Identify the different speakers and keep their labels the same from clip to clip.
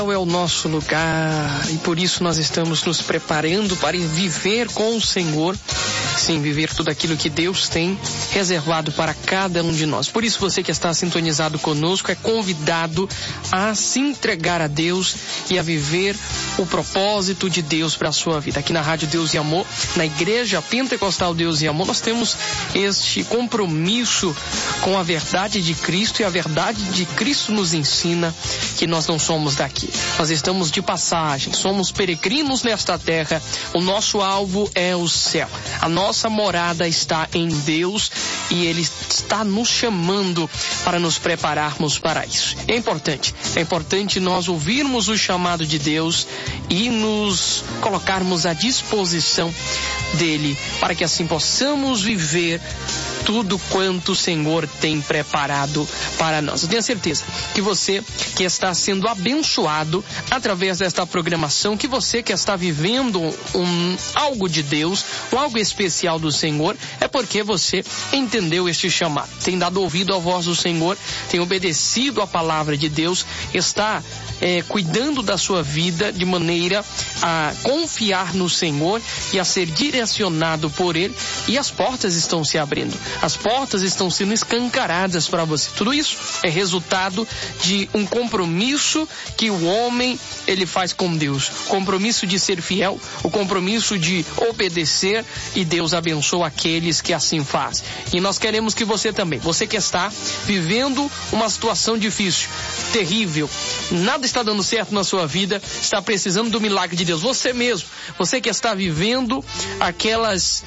Speaker 1: É o nosso lugar e por isso nós estamos nos preparando para viver com o Senhor, sim, viver tudo aquilo que Deus tem reservado para cada um de nós. Por isso você que está sintonizado conosco é convidado a se entregar a Deus e a viver o propósito de Deus para a sua vida. Aqui na Rádio Deus e Amor, na Igreja Pentecostal Deus e Amor, nós temos este compromisso com a verdade de Cristo, e a verdade de Cristo nos ensina que nós não somos daqui. Nós estamos de passagem, somos peregrinos nesta terra, o nosso alvo é o céu. A nossa morada está em Deus e Ele está nos chamando para nos prepararmos para isso. É importante nós ouvirmos o chamado de Deus e nos colocarmos à disposição dEle, para que assim possamos viver tudo quanto o Senhor tem preparado para nós. Eu tenho certeza que você que está sendo abençoado através desta programação, que você que está vivendo algo de Deus, algo especial do Senhor, é porque você entendeu este chamado, tem dado ouvido à voz do Senhor, tem obedecido à palavra de Deus, está cuidando da sua vida de maneira a confiar no Senhor e a ser direcionado por Ele, e as portas estão se abrindo. As portas estão sendo escancaradas para você. Tudo isso é resultado de um compromisso que o homem ele faz com Deus. O compromisso de ser fiel, o compromisso de obedecer, e Deus abençoa aqueles que assim fazem. E nós queremos que você também, você que está vivendo uma situação difícil, terrível, nada está dando certo na sua vida, está precisando do milagre de Deus. Você mesmo, você que está vivendo aquelas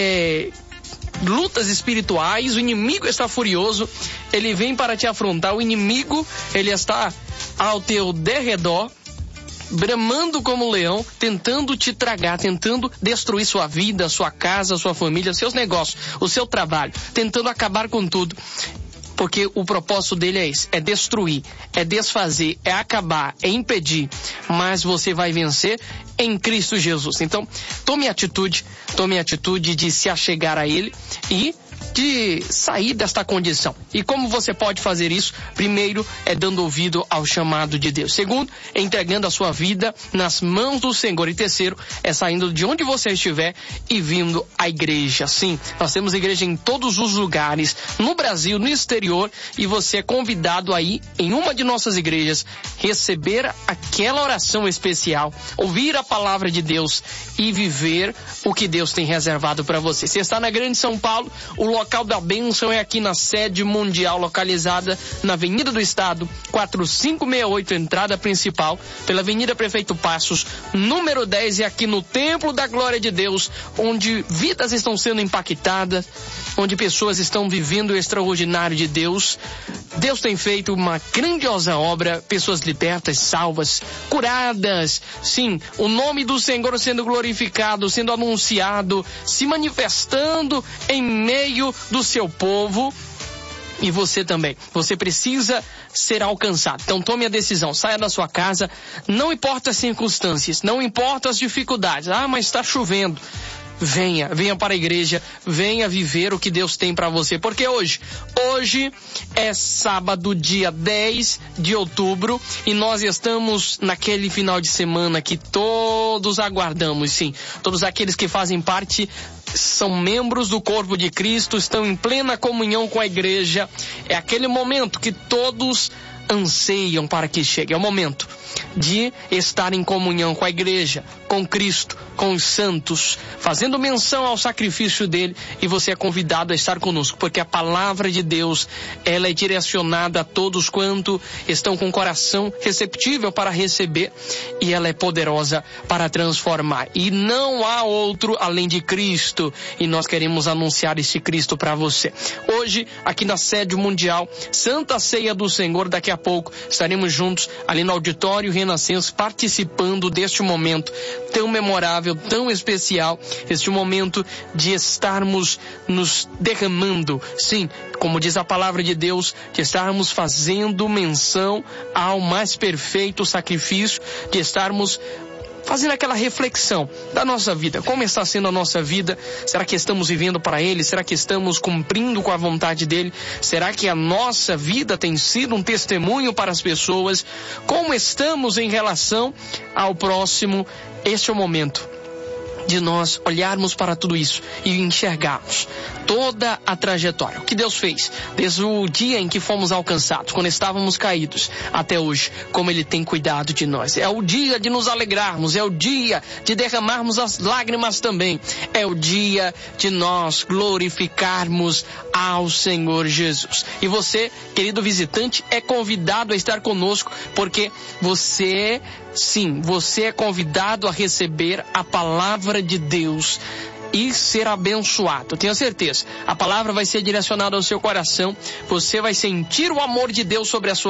Speaker 1: lutas espirituais, o inimigo está furioso, ele vem para te afrontar, o inimigo, ele está ao teu derredor, bramando como um leão, tentando te tragar, tentando destruir sua vida, sua casa, sua família, seus negócios, o seu trabalho, tentando acabar com tudo. Porque o propósito dele é esse, é destruir, é desfazer, é acabar, é impedir, mas você vai vencer em Cristo Jesus. Então, tome atitude de se achegar a Ele e de sair desta condição. E como você pode fazer isso? Primeiro, é dando ouvido ao chamado de Deus. Segundo, é entregando a sua vida nas mãos do Senhor. E terceiro, é saindo de onde você estiver e vindo à igreja. Sim, nós temos igreja em todos os lugares, no Brasil, no exterior, e você é convidado aí em uma de nossas igrejas, receber aquela oração especial, ouvir a palavra de Deus e viver o que Deus tem reservado para você. Se está na Grande São Paulo, o local da bênção é aqui na sede mundial, localizada na Avenida do Estado, 4568, entrada principal, pela Avenida Prefeito Passos, número 10, e aqui no Templo da Glória de Deus, onde vidas estão sendo impactadas, onde pessoas estão vivendo o extraordinário de Deus. Deus tem feito uma grandiosa obra, pessoas libertas, salvas, curadas, sim, o nome do Senhor sendo glorificado, sendo anunciado, se manifestando em meio do seu povo. E você também, você precisa ser alcançado. Então tome a decisão, saia da sua casa, não importa as circunstâncias, não importa as dificuldades. Mas está chovendo. Venha para a igreja, venha viver o que Deus tem para você, porque hoje é sábado, dia 10 de outubro, e nós estamos naquele final de semana que todos aguardamos, sim, todos aqueles que fazem parte, são membros do corpo de Cristo, estão em plena comunhão com a igreja, é aquele momento que todos anseiam para que chegue, é o momento de estar em comunhão com a igreja, com Cristo, com os santos, fazendo menção ao sacrifício dele, e você é convidado a estar conosco, porque a palavra de Deus, ela é direcionada a todos quanto estão com o coração receptível para receber, e ela é poderosa para transformar, e não há outro além de Cristo, e nós queremos anunciar esse Cristo para você. Hoje, aqui na sede mundial, Santa Ceia do Senhor, daqui a pouco estaremos juntos ali no auditório Renascença, participando deste momento tão memorável, tão especial, este momento de estarmos nos derramando, sim, como diz a palavra de Deus, de estarmos fazendo menção ao mais perfeito sacrifício, de estarmos fazendo aquela reflexão da nossa vida. Como está sendo a nossa vida? Será que estamos vivendo para Ele? Será que estamos cumprindo com a vontade dEle? Será que a nossa vida tem sido um testemunho para as pessoas? Como estamos em relação ao próximo? Este é o momento de nós olharmos para tudo isso e enxergarmos toda a trajetória, o que Deus fez desde o dia em que fomos alcançados, quando estávamos caídos, até hoje, como Ele tem cuidado de nós. É o dia de nos alegrarmos, é o dia de derramarmos as lágrimas também, é o dia de nós glorificarmos ao Senhor Jesus. E você, querido visitante, é convidado a estar conosco, porque você é convidado a receber a palavra de Deus e ser abençoado. Tenha certeza, a palavra vai ser direcionada ao seu coração, você vai sentir o amor de Deus sobre a sua